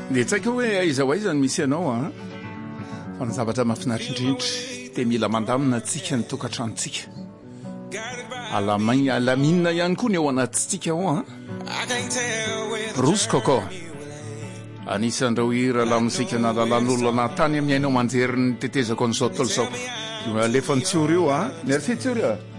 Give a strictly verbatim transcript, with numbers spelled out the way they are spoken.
dia tsy haiko hoe aiza ho aiza ny misy ianao a fa ny zavatra mahafinaritra indrindra dia mila mandamina tsika ny tokantranontsika alamai alaminina ihany koa ny ao anatytsika ao a rosy koko anisan'ireo hira lamozika na lalan'olona anaty tany amin'ny ainao manjery ny tetezako an'izao tontolo izao alefa ny tsioro io a merci tsioro